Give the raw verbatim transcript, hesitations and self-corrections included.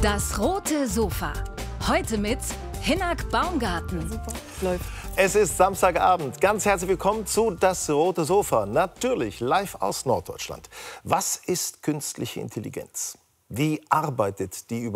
Das rote Sofa. Heute mit Hinak Baumgarten. Super, läuft. Es ist Samstagabend. Ganz herzlich willkommen zu Das rote Sofa. Natürlich live aus Norddeutschland. Was ist künstliche Intelligenz? Wie arbeitet die überhaupt?